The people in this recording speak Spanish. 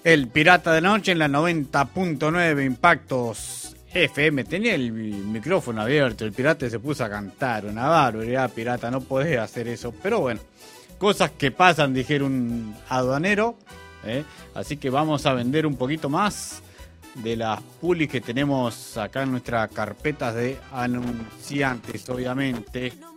El Pirata de la Noche en la 90.9 Impactos FM. Tenía el micrófono abierto, el pirata se puso a cantar. Una barbaridad, pirata, no podés hacer eso. Pero bueno, cosas que pasan, dijeron un aduanero. Así que vamos a vender un poquito más de las pulis que tenemos acá en nuestras carpetas de anunciantes, obviamente.